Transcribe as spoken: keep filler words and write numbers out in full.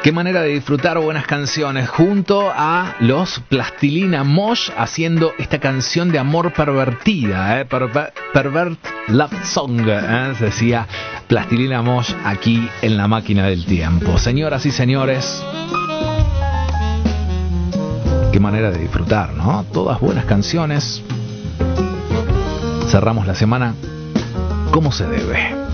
Qué manera de disfrutar buenas canciones junto a los Plastilina Mosh haciendo esta canción de amor pervertida, ¿eh? Perver- Pervert Love Song, ¿eh? Se decía Plastilina Mosh aquí en La Máquina del Tiempo. Señoras y señores, qué manera de disfrutar, ¿no? Todas buenas canciones. Cerramos la semana como se debe.